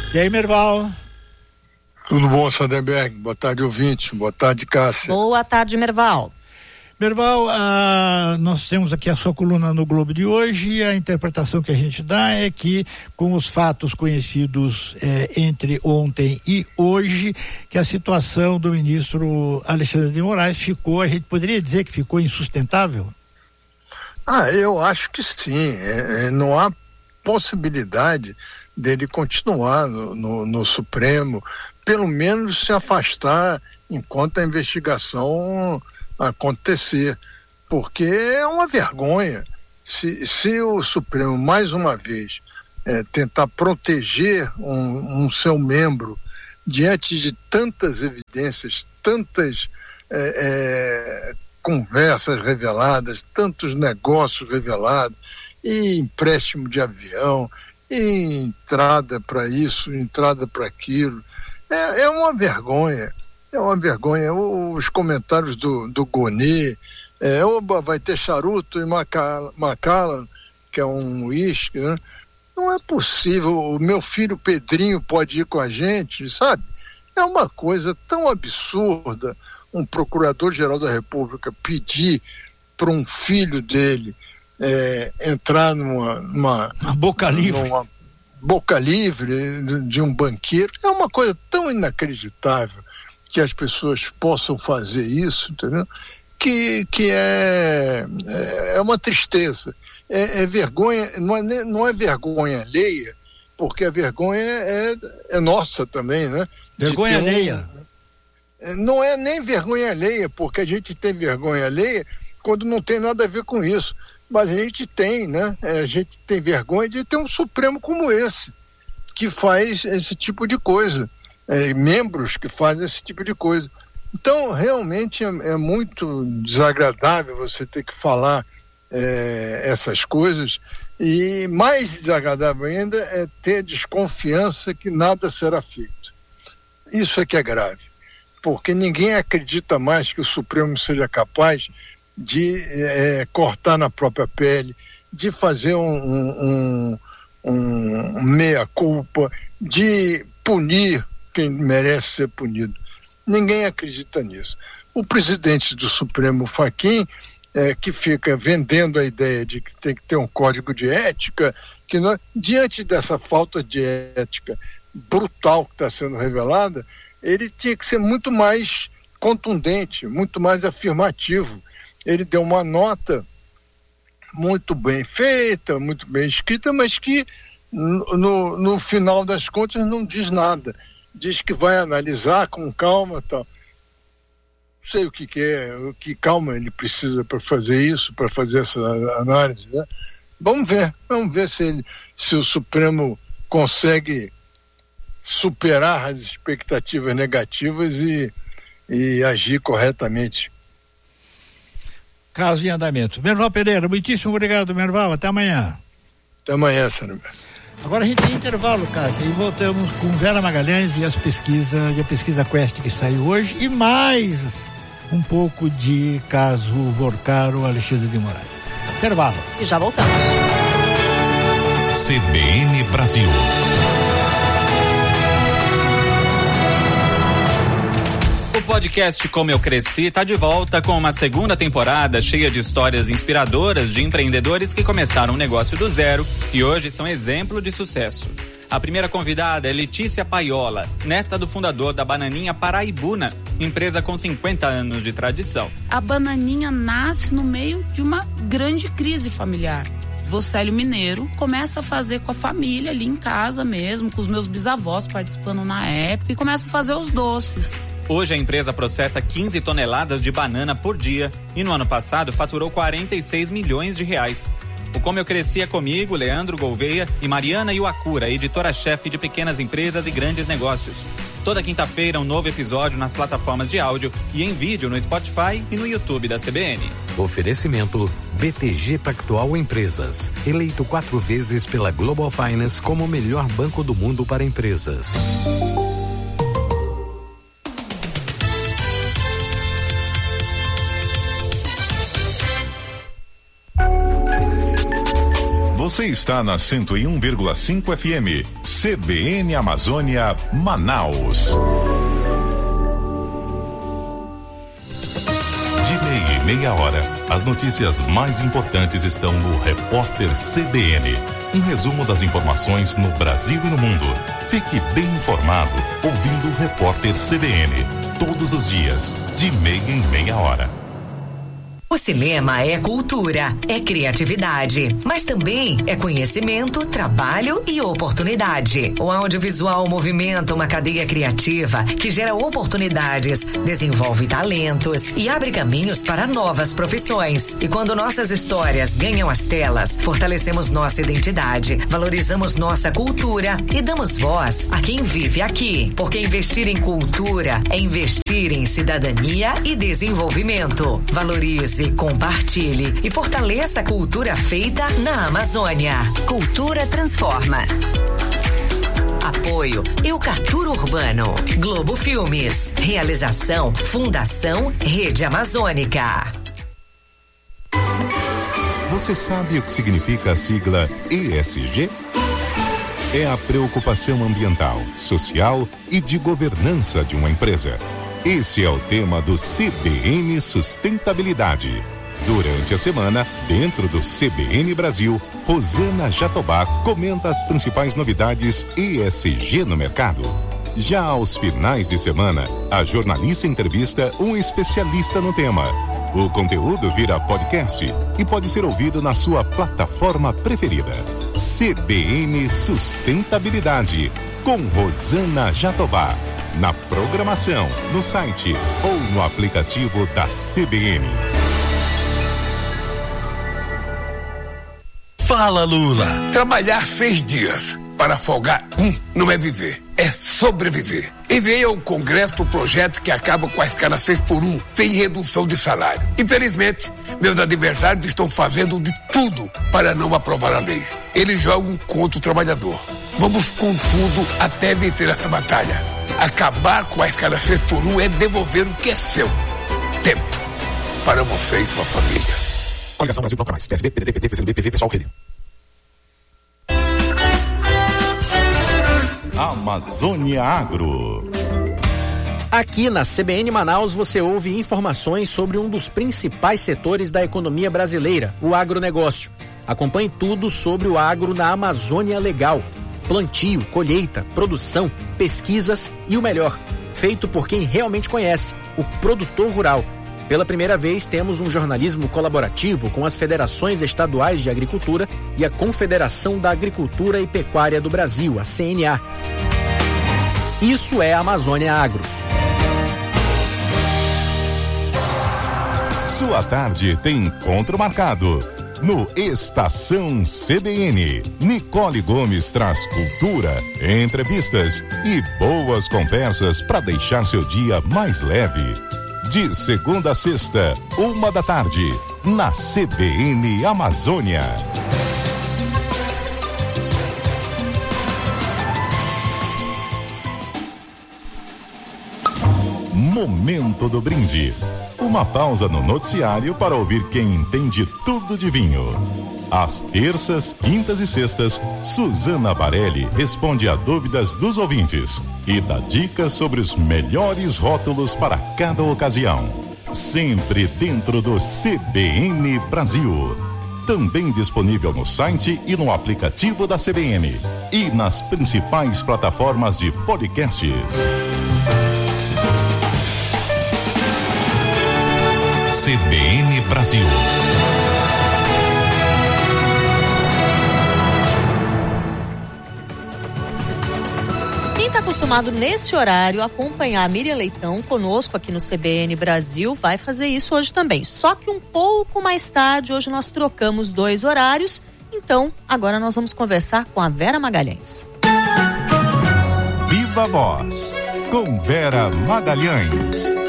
E aí, Merval? Tudo bom, Sadenberg? Boa tarde, ouvinte. Boa tarde, Cássia. Boa tarde, Merval. Merval, nós temos aqui a sua coluna no Globo de hoje e a interpretação que a gente dá é que, com os fatos conhecidos entre ontem e hoje, que a situação do ministro Alexandre de Moraes ficou, a gente poderia dizer que ficou insustentável? Eu acho que sim. Não há possibilidade dele continuar no Supremo, pelo menos se afastar enquanto a investigação acontecer, porque é uma vergonha se o Supremo mais uma vez tentar proteger um seu membro diante de tantas evidências, tantas conversas reveladas, tantos negócios revelados, e empréstimo de avião, e entrada para isso, entrada para aquilo. É uma vergonha. É uma vergonha. Os comentários do Goni, vai ter charuto e Macallan, que é um uísque, né? Não é possível. O meu filho Pedrinho pode ir com a gente, sabe? É uma coisa tão absurda um procurador-geral da República pedir para um filho dele entrar numa boca livre de um banqueiro. É uma coisa tão inacreditável que as pessoas possam fazer isso, entendeu? Que é uma tristeza. É vergonha, não é vergonha alheia, porque a vergonha é nossa também, né? Vergonha alheia. Não é nem vergonha alheia, porque a gente tem vergonha alheia quando não tem nada a ver com isso. Mas a gente tem, né? A gente tem vergonha de ter um Supremo como esse, que faz esse tipo de coisa, membros que fazem esse tipo de coisa. Então, realmente é muito desagradável você ter que falar essas coisas, e mais desagradável ainda é ter desconfiança que nada será feito. Isso é que é grave, porque ninguém acredita mais que o Supremo seja capaz de cortar na própria pele, de fazer um meia-culpa, de punir quem merece ser punido. Ninguém acredita nisso. O presidente do Supremo, Fachin, que fica vendendo a ideia de que tem que ter um código de ética, diante dessa falta de ética brutal que está sendo revelada, ele tinha que ser muito mais contundente, muito mais afirmativo. Ele deu uma nota muito bem feita, muito bem escrita, mas que no final das contas não diz nada. Diz que vai analisar com calma, tal. Não sei o que que calma ele precisa para fazer isso, para fazer essa análise, né? Vamos ver se o Supremo consegue superar as expectativas negativas e agir corretamente. Caso em andamento. Merval Pereira, muitíssimo obrigado, Merval. Até amanhã. Até amanhã, Sandro. Agora a gente tem intervalo, Cássio, e voltamos com Vera Magalhães e a pesquisa Quest que saiu hoje, e mais um pouco de caso Vorcaro Alexandre de Moraes. Intervalo. E já voltamos. CBN Brasil. O podcast Como Eu Cresci está de volta com uma segunda temporada cheia de histórias inspiradoras de empreendedores que começaram um negócio do zero e hoje são exemplo de sucesso. A primeira convidada é Letícia Paiola, neta do fundador da Bananinha Paraibuna, empresa com 50 anos de tradição. A Bananinha nasce no meio de uma grande crise familiar. Vocélio Mineiro começa a fazer com a família ali em casa mesmo, com os meus bisavós participando na época, e começa a fazer os doces. Hoje a empresa processa 15 toneladas de banana por dia e no ano passado faturou 46 milhões de reais. O Como Eu Cresci é comigo, Leandro Gouveia e Mariana Iwakura, editora-chefe de pequenas empresas e grandes negócios. Toda quinta-feira um novo episódio nas plataformas de áudio e em vídeo no Spotify e no YouTube da CBN. Oferecimento BTG Pactual Empresas, eleito 4 vezes pela Global Finance como o melhor banco do mundo para empresas. Você está na 101,5 FM, CBN Amazônia, Manaus. De meia hora, as notícias mais importantes estão no Repórter CBN. Um resumo das informações no Brasil e no mundo. Fique bem informado ouvindo o Repórter CBN. Todos os dias, de meia em meia hora. O cinema é cultura, é criatividade, mas também é conhecimento, trabalho e oportunidade. O audiovisual movimenta uma cadeia criativa que gera oportunidades, desenvolve talentos e abre caminhos para novas profissões. E quando nossas histórias ganham as telas, fortalecemos nossa identidade, valorizamos nossa cultura e damos voz a quem vive aqui. Porque investir em cultura é investir em cidadania e desenvolvimento. Valorize, compartilhe e fortaleça a cultura feita na Amazônia. Cultura transforma. Apoio Eucatura Urbano, Globo Filmes. Realização Fundação Rede Amazônica. Você sabe o que significa a sigla ESG? É a preocupação ambiental, social e de governança de uma empresa. Esse é o tema do CBN Sustentabilidade. Durante a semana, dentro do CBN Brasil, Rosana Jatobá comenta as principais novidades ESG no mercado. Já aos finais de semana, a jornalista entrevista um especialista no tema. O conteúdo vira podcast e pode ser ouvido na sua plataforma preferida. CBN Sustentabilidade, com Rosana Jatobá. Na programação, no site ou no aplicativo da CBN. Fala, Lula. Trabalhar 6 dias para folgar não é viver, é sobreviver. Enviei ao Congresso o projeto que acaba com a escala 6x1, sem redução de salário. Infelizmente, meus adversários estão fazendo de tudo para não aprovar a lei. Eles jogam contra o trabalhador. Vamos com tudo até vencer essa batalha. Acabar com a escala 6x1 é devolver o que é seu. Tempo para você e sua família. Coligação Brasil Bloco Mais. PSB, PDT, PT, PCdoB, PV, Pessoal, Rede. Amazônia Agro. Aqui na CBN Manaus você ouve informações sobre um dos principais setores da economia brasileira, o agronegócio. Acompanhe tudo sobre o agro na Amazônia Legal. Plantio, colheita, produção, pesquisas e o melhor, feito por quem realmente conhece, o produtor rural. Pela primeira vez, temos um jornalismo colaborativo com as federações estaduais de agricultura e a Confederação da Agricultura e Pecuária do Brasil, a CNA. Isso é a Amazônia Agro. Sua tarde tem encontro marcado. No Estação CBN, Nicole Gomes traz cultura, entrevistas e boas conversas para deixar seu dia mais leve. De segunda a sexta, 13h, na CBN Amazônia. Momento do brinde. Uma pausa no noticiário para ouvir quem entende tudo de vinho. Às terças, quintas e sextas, Suzana Barelli responde a dúvidas dos ouvintes e dá dicas sobre os melhores rótulos para cada ocasião. Sempre dentro do CBN Brasil. Também disponível no site e no aplicativo da CBN e nas principais plataformas de podcasts. CBN Brasil. Quem está acostumado nesse horário a acompanhar a Miriam Leitão conosco aqui no CBN Brasil vai fazer isso hoje também. Só que um pouco mais tarde, hoje nós trocamos 2 horários. Então, agora nós vamos conversar com a Vera Magalhães. Viva Voz, com Vera Magalhães.